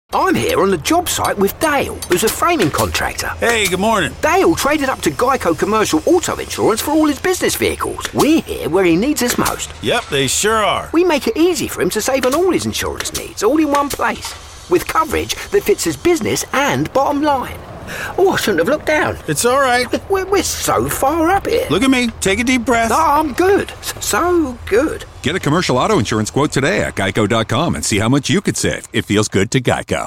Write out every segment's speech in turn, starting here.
I'm here on the job site with Dale, who's a framing contractor. Hey, good morning. Dale traded up to Geico Commercial Auto Insurance for all his business vehicles. We're here where he needs us most. Yep, they sure are. We make it easy for him to save on all his insurance needs, all in one place, with coverage that fits his business and bottom line. Oh, I shouldn't have looked down. It's all right. We're so far up here. Look at me. Take a deep breath. No, I'm good. So good. Get a commercial auto insurance quote today at geico.com and see how much you could save. It feels good to Geico.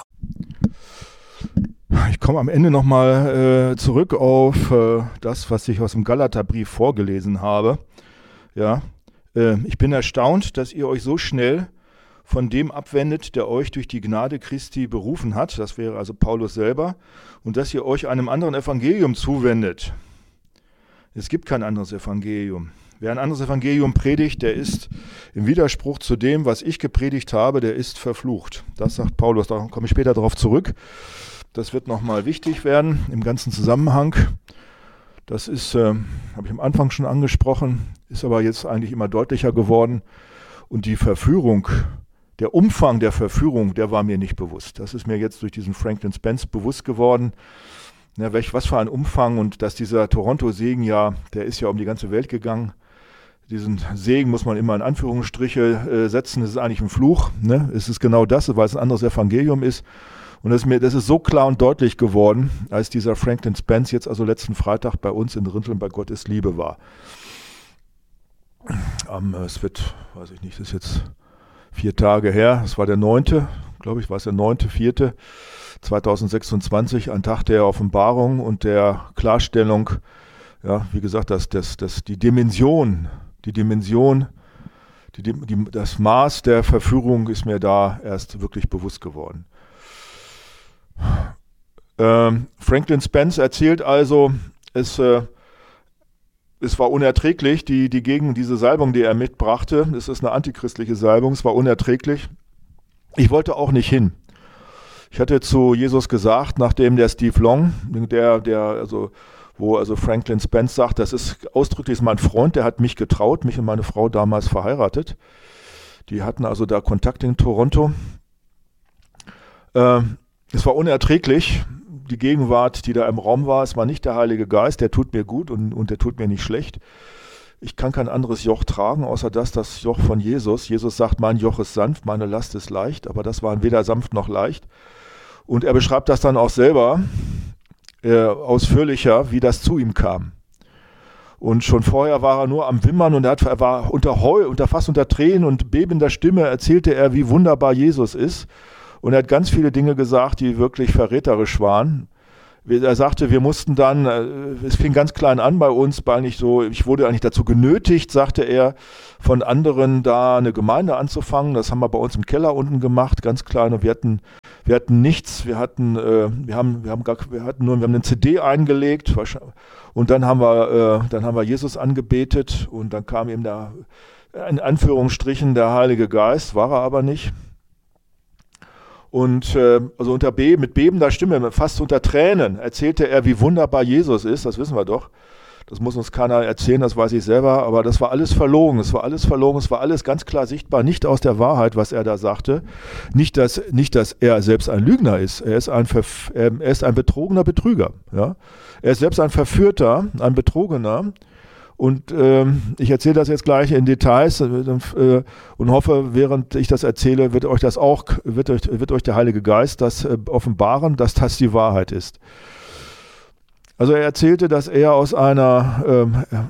Ich komme am Ende nochmal zurück auf das, was ich aus dem Galaterbrief vorgelesen habe. Ja, ich bin erstaunt, dass ihr euch so schnell von dem abwendet, der euch durch die Gnade Christi berufen hat. Das wäre also Paulus selber. Und dass ihr euch einem anderen Evangelium zuwendet. Es gibt kein anderes Evangelium. Wer ein anderes Evangelium predigt, der ist im Widerspruch zu dem, was ich gepredigt habe, der ist verflucht. Das sagt Paulus, da komme ich später darauf zurück. Das wird nochmal wichtig werden im ganzen Zusammenhang. Das ist, habe ich am Anfang schon angesprochen, ist aber jetzt eigentlich immer deutlicher geworden. Und die Verführung, der Umfang der Verführung, der war mir nicht bewusst. Das ist mir jetzt durch diesen Franklin Spence bewusst geworden. Ja, was für ein Umfang, und dass dieser Toronto-Segen ja, der ist ja um die ganze Welt gegangen. Diesen Segen muss man immer in Anführungsstriche setzen, das ist eigentlich ein Fluch. Ne? Es ist genau das, weil es ein anderes Evangelium ist. Und das ist so klar und deutlich geworden, als dieser Franklin Spence jetzt also letzten Freitag bei uns in Rinteln bei Gott ist Liebe war. Es wird, weiß ich nicht, das ist jetzt 4 Tage her, es war der 9., glaube ich, war es der 9.4.2026, ein Tag der Offenbarung und der Klarstellung, ja, wie gesagt, dass die Dimension, das Maß der Verführung ist mir da erst wirklich bewusst geworden. Franklin Spence erzählt also, es war unerträglich, diese Salbung, die er mitbrachte, es ist eine antichristliche Salbung, es war unerträglich. Ich wollte auch nicht hin. Ich hatte zu Jesus gesagt, nachdem der Steve Long, wo Franklin Spence sagt, das ist ausdrücklich mein Freund, der hat mich getraut, mich und meine Frau damals verheiratet. Die hatten also da Kontakt in Toronto. Es war unerträglich, die Gegenwart, die da im Raum war. Es war nicht der Heilige Geist, der tut mir gut und der tut mir nicht schlecht. Ich kann kein anderes Joch tragen, außer das Joch von Jesus. Jesus sagt, mein Joch ist sanft, meine Last ist leicht, aber das war weder sanft noch leicht. Und er beschreibt das dann auch selber ausführlicher, wie das zu ihm kam. Und schon vorher war er nur am Wimmern und er war fast unter Tränen und bebender Stimme erzählte er, wie wunderbar Jesus ist. Und er hat ganz viele Dinge gesagt, die wirklich verräterisch waren. Er sagte, wir mussten dann, es fing ganz klein an bei uns, ich wurde eigentlich dazu genötigt, sagte er, von anderen da eine Gemeinde anzufangen. Das haben wir bei uns im Keller unten gemacht, ganz klein. Und wir hatten nichts, wir haben eine CD eingelegt und dann haben wir Jesus angebetet und dann kam ihm da in Anführungsstrichen der Heilige Geist, war er aber nicht. Und also mit bebender Stimme, fast unter Tränen, erzählte er, wie wunderbar Jesus ist. Das wissen wir doch. Das muss uns keiner erzählen, das weiß ich selber. Aber das war alles verlogen. Es war alles ganz klar sichtbar, nicht aus der Wahrheit, was er da sagte. Nicht, dass er selbst ein Lügner ist. Er ist ein betrogener Betrüger. Ja? Er ist selbst ein Verführter, ein Betrogener. Und ich erzähle das jetzt gleich in Details und hoffe, während ich das erzähle, wird euch der Heilige Geist das offenbaren, dass das die Wahrheit ist. Also er erzählte, dass er aus einer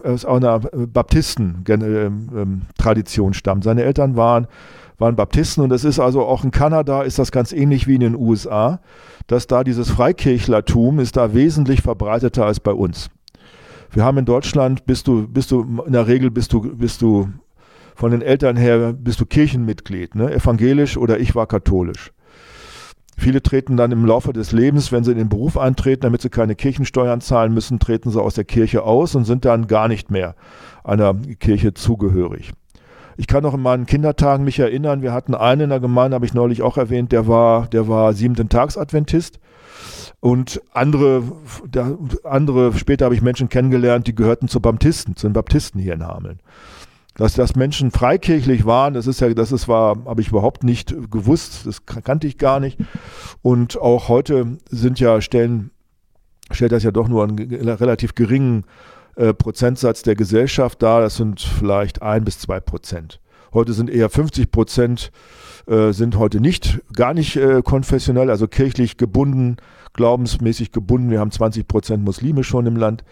Baptisten-Tradition stammt. Seine Eltern waren Baptisten und es ist also auch in Kanada ist das ganz ähnlich wie in den USA, dass da dieses Freikirchlertum ist da wesentlich verbreiteter als bei uns. Wir haben in Deutschland, bist du in der Regel von den Eltern her Kirchenmitglied, ne? Evangelisch oder ich war katholisch. Viele treten dann im Laufe des Lebens, wenn sie in den Beruf eintreten, damit sie keine Kirchensteuern zahlen müssen, treten sie aus der Kirche aus und sind dann gar nicht mehr einer Kirche zugehörig. Ich kann noch in meinen Kindertagen mich erinnern, wir hatten einen in der Gemeinde, habe ich neulich auch erwähnt, der war 7-Tags-Adventist. Und andere, später habe ich Menschen kennengelernt, die gehörten zu den Baptisten hier in Hameln. Dass Menschen freikirchlich waren, habe ich überhaupt nicht gewusst, das kannte ich gar nicht. Und auch heute stellt das ja doch nur einen relativ geringen Prozentsatz der Gesellschaft dar. Das sind vielleicht 1-2%. Heute sind eher 50%, sind heute gar nicht konfessionell, also kirchlich gebunden, glaubensmäßig gebunden. Wir haben 20% Muslime schon im Land.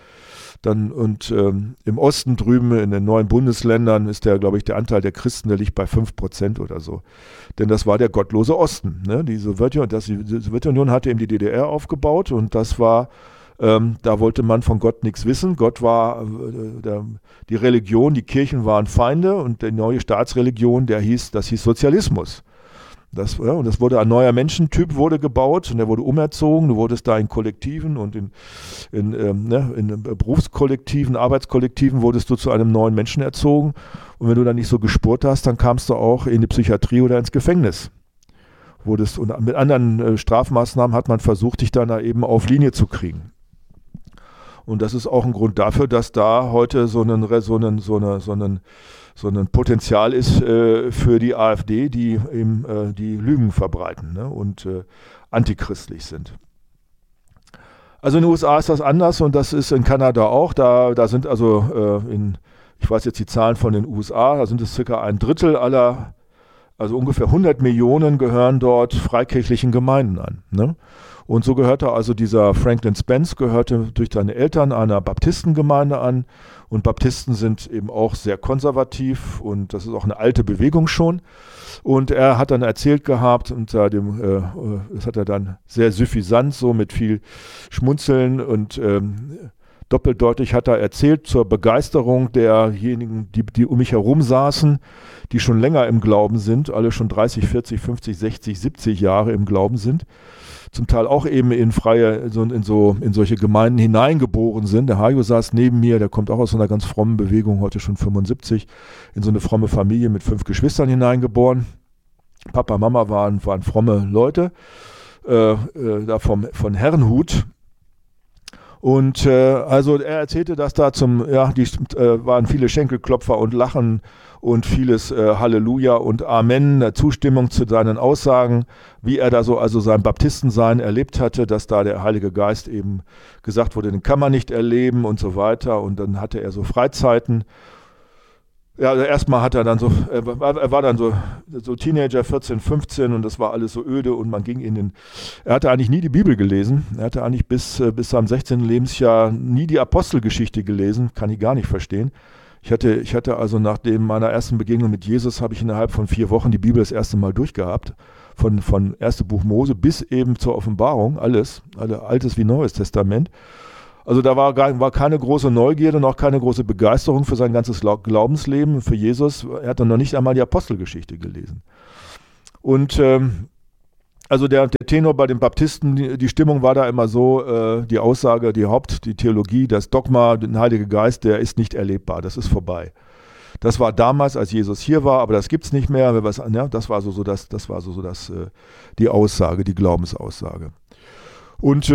Im Osten drüben in den neuen Bundesländern ist glaube ich, der Anteil der Christen, der liegt bei 5% oder so. Denn das war der gottlose Osten. Ne? Die Sowjetunion hatte eben die DDR aufgebaut und das war, da wollte man von Gott nichts wissen. Gott war die Religion, die Kirchen waren Feinde und die neue Staatsreligion, das hieß Sozialismus. Und das wurde ein neuer Menschentyp wurde gebaut und der wurde umerzogen. Du wurdest da in Kollektiven und in Berufskollektiven, Arbeitskollektiven wurdest du zu einem neuen Menschen erzogen. Und wenn du dann nicht so gespurt hast, dann kamst du auch in die Psychiatrie oder ins Gefängnis. Und mit anderen Strafmaßnahmen hat man versucht, dich dann da eben auf Linie zu kriegen. Und das ist auch ein Grund dafür, dass da heute so ein Potenzial ist für die AfD, die eben die Lügen verbreiten, ne, und antichristlich sind. Also in den USA ist das anders und das ist in Kanada auch. Da sind also ich weiß jetzt die Zahlen von den USA, da sind es circa 1/3 aller, also ungefähr 100 Millionen gehören dort freikirchlichen Gemeinden an. Ne? Und so gehörte also dieser Franklin Spence, gehörte durch seine Eltern einer Baptistengemeinde an. Und Baptisten sind eben auch sehr konservativ und das ist auch eine alte Bewegung schon. Und er hat dann erzählt gehabt, das hat er dann sehr suffisant, so mit viel Schmunzeln und doppeldeutig hat er erzählt zur Begeisterung derjenigen, die um mich herum saßen, die schon länger im Glauben sind, alle schon 30, 40, 50, 60, 70 Jahre im Glauben sind. Zum Teil auch eben in solche Gemeinden hineingeboren sind. Der Hajo saß neben mir, der kommt auch aus so einer ganz frommen Bewegung, heute schon 75, in so eine fromme Familie mit 5 Geschwistern hineingeboren. Papa, Mama waren fromme Leute, da von Herrnhut. Und also er erzählte, dass da waren viele Schenkelklopfer und Lachen und vieles Halleluja und Amen, Zustimmung zu seinen Aussagen, wie er da so also sein Baptistensein erlebt hatte, dass da der Heilige Geist eben gesagt wurde, den kann man nicht erleben und so weiter. Und dann hatte er so Freizeiten. Ja, also erstmal hat er dann er war dann so Teenager, 14, 15 und das war alles so öde und man ging er hatte eigentlich nie die Bibel gelesen. Er hatte eigentlich bis seinem 16. Lebensjahr nie die Apostelgeschichte gelesen, kann ich gar nicht verstehen. Ich hatte also nach meiner ersten Begegnung mit Jesus, habe ich innerhalb von 4 Wochen die Bibel das erste Mal durchgehabt. Von 1. Buch Mose bis eben zur Offenbarung, alles, Altes wie Neues Testament. Also da war keine große Neugierde und auch keine große Begeisterung für sein ganzes Glaubensleben, für Jesus. Er hat dann noch nicht einmal die Apostelgeschichte gelesen. Und also der Tenor bei den Baptisten, die Stimmung war da immer so, die Aussage, die Theologie, das Dogma, der Heilige Geist, der ist nicht erlebbar, das ist vorbei. Das war damals, als Jesus hier war, aber das gibt's nicht mehr. Das war die Aussage, die Glaubensaussage. Und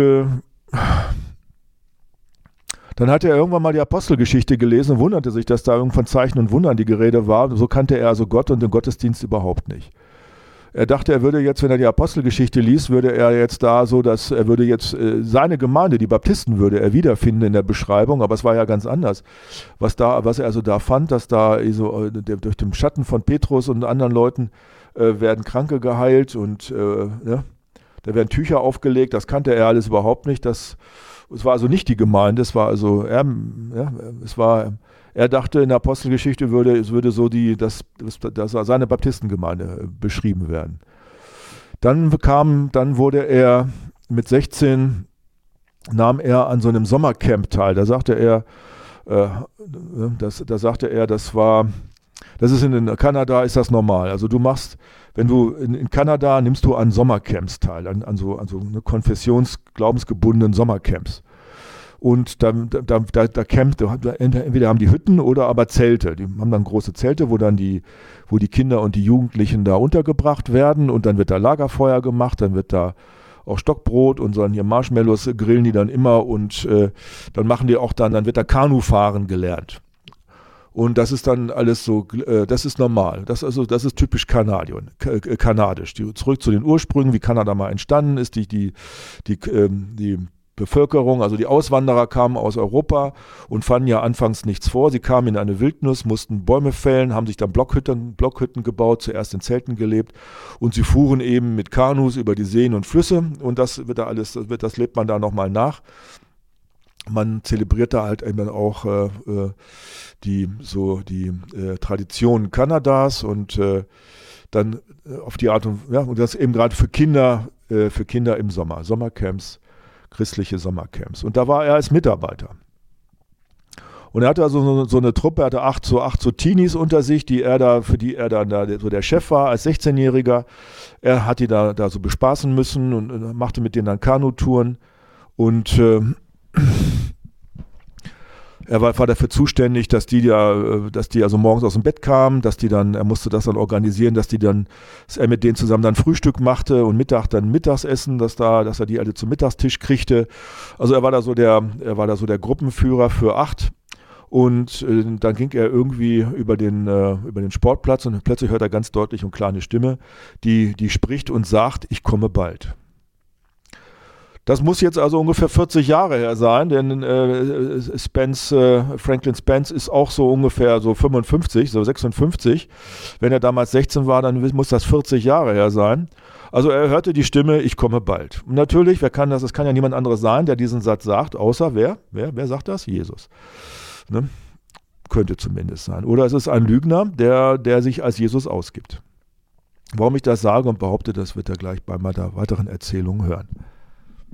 dann hat er irgendwann mal die Apostelgeschichte gelesen und wunderte sich, dass da irgendwann Zeichen und Wundern die Gerede war. So kannte er also Gott und den Gottesdienst überhaupt nicht. Er dachte, er würde jetzt, wenn er die Apostelgeschichte liest, würde er jetzt seine Gemeinde, die Baptisten, würde er wiederfinden in der Beschreibung, aber es war ja ganz anders. Was er also da fand, dass da so durch den Schatten von Petrus und anderen Leuten werden Kranke geheilt und da werden Tücher aufgelegt, das kannte er alles überhaupt nicht. Es war also nicht die Gemeinde, er dachte, in der Apostelgeschichte würde so seine Baptistengemeinde beschrieben werden. Dann wurde er mit 16, nahm er an so einem Sommercamp teil. Da sagte er, das ist in Kanada, ist das normal. Also wenn du in Kanada nimmst du an Sommercamps teil, an so konfessions-glaubensgebundenen Sommercamps. Und da campt, entweder haben die Hütten oder aber Zelte. Die haben dann große Zelte, wo die Kinder und die Jugendlichen da untergebracht werden und dann wird da Lagerfeuer gemacht, dann wird da auch Stockbrot und so hier Marshmallows grillen die dann immer und dann wird da Kanufahren gelernt. Und das ist dann alles so, das ist normal. Das ist typisch kanadisch. Zurück zu den Ursprüngen, wie Kanada mal entstanden ist, die Bevölkerung, also die Auswanderer kamen aus Europa und fanden ja anfangs nichts vor. Sie kamen in eine Wildnis, mussten Bäume fällen, haben sich dann Blockhütten gebaut, zuerst in Zelten gelebt und sie fuhren eben mit Kanus über die Seen und Flüsse und das lebt man da nochmal nach. Man zelebriert da halt eben auch die Traditionen Kanadas und dann auf die Art und das eben gerade für Kinder im Sommercamps, christliche Sommercamps. Und da war er als Mitarbeiter. Und er hatte also so eine Truppe, er hatte acht so Teenies unter sich, für die er dann da so der Chef war als 16-Jähriger. Er hat die da so bespaßen müssen und machte mit denen dann Kanutouren. Und er war dafür zuständig, dass die also morgens aus dem Bett kamen, er musste das dann organisieren, dass er mit denen zusammen dann Frühstück machte und Mittag dann Mittagsessen, dass er die alle zum Mittagstisch kriegte. Also er war da so der Gruppenführer für 8 und dann ging er irgendwie über den Sportplatz und plötzlich hört er ganz deutlich und klar eine Stimme, die spricht und sagt, ich komme bald. Das muss jetzt also ungefähr 40 Jahre her sein, denn Franklin Spence ist auch so ungefähr so 55, so 56. Wenn er damals 16 war, dann muss das 40 Jahre her sein. Also er hörte die Stimme, ich komme bald. Und natürlich, es kann ja niemand anderes sein, der diesen Satz sagt, außer wer? Wer sagt das? Jesus. Ne? Könnte zumindest sein. Oder es ist ein Lügner, der sich als Jesus ausgibt. Warum ich das sage und behaupte, das wird er gleich bei meiner weiteren Erzählung hören.